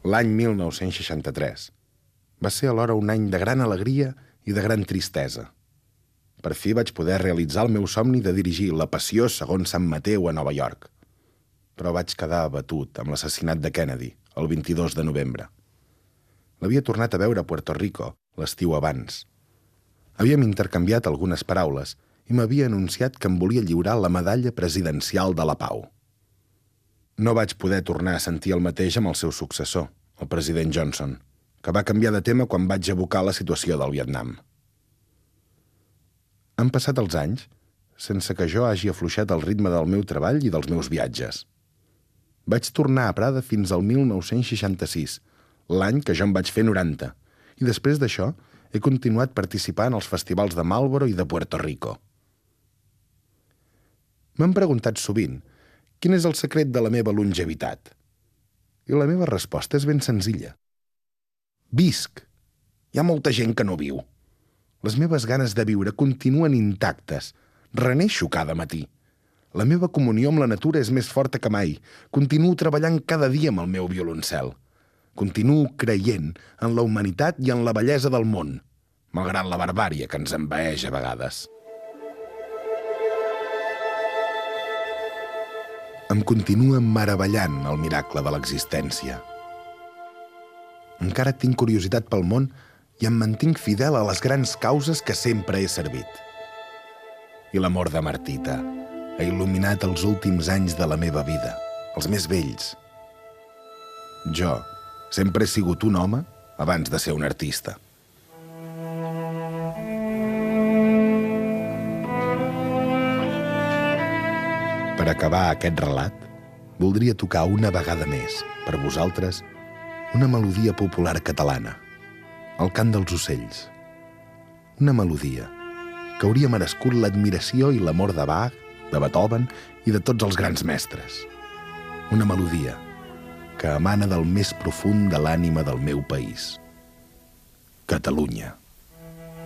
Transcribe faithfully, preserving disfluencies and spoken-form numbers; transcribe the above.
L'any mil nou-cents seixanta-tres. Va ser alhora un any de gran alegria i de gran tristesa. Per fi vaig poder realitzar el meu somni de dirigir La Passió segons Sant Mateu a Nova York. Però vaig quedar abatut amb l'assassinat de Kennedy, el vint-i-dos de novembre. L'havia tornat a veure a Puerto Rico l'estiu abans. Havíem intercanviat algunes paraules i m'havia anunciat que em volia lliurar la medalla presidencial de la Pau. No vaig poder tornar a sentir el mateix amb el seu successor, el president Johnson, que va canviar de tema quan vaig evocar la situació del Vietnam. Han passat els anys sense que jo hagi afluixat el ritme del meu treball i dels meus viatges. Vaig tornar a Prada fins al mil nou-cents seixanta-sis, l'any que jo en vaig fer noranta, i després d'això he continuat participant als festivals de Marlboro i de Puerto Rico. M'han preguntat sovint quin és el secret de la meva longevitat. I la meva resposta és ben senzilla. Visc. Hi ha molta gent que no viu. Les meves ganes de viure continuen intactes. Reneixo cada matí. La meva comunió amb la natura és més forta que mai. Continuo treballant cada dia amb el meu violoncel. Continuo creient en la humanitat i en la bellesa del món, malgrat la barbàrie que ens envaeix a vegades. Em continua meravellant el miracle de l'existència. Encara tinc curiositat pel món i em mantinc fidel a les grans causes que sempre he servit. I l'amor de Martita ha il·luminat els últims anys de la meva vida, els més vells. Jo sempre he sigut un home abans de ser un artista. Per acabar aquest relat, voldria tocar una vegada més, per vosaltres, una melodia popular catalana, el cant dels ocells. Una melodia que hauria merescut l'admiració i l'amor de Bach, de Beethoven i de tots els grans mestres. Una melodia que emana del més profund de l'ànima del meu país, Catalunya.